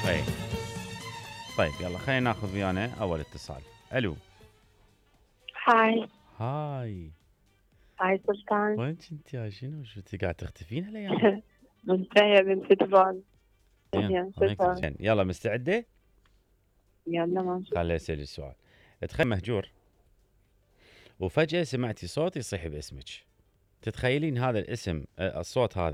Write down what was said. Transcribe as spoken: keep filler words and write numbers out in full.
اي طيب يلا خلينا ناخذ ويانا اول اتصال. الو. هاي هاي. هاي سلطان. وين كنت يا شنو شو انت قاعد تختفين هالايام؟ منتهية من فوتبول. زين زين الله يكتب. شكراً. زين يلا مستعده؟ يلا ماشي. خليني اسالك السؤال. تخيل مهجور وفجاه سمعتي صوت يصيح باسمك، تتخيلين هذا الاسم آه، الصوت هذا